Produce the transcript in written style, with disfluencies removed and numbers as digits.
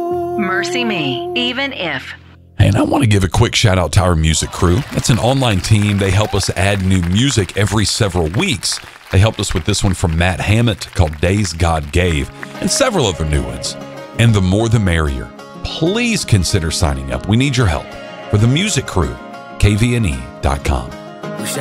Mercy Me, Even If. And I want to give a quick shout out to our music crew. That's an online team. They help us add new music every several weeks. They helped us with this one from Matt Hammett called Days God Gave, and several other new ones. And the more the merrier. Please consider signing up. We need your help. For the music crew, kvne.com.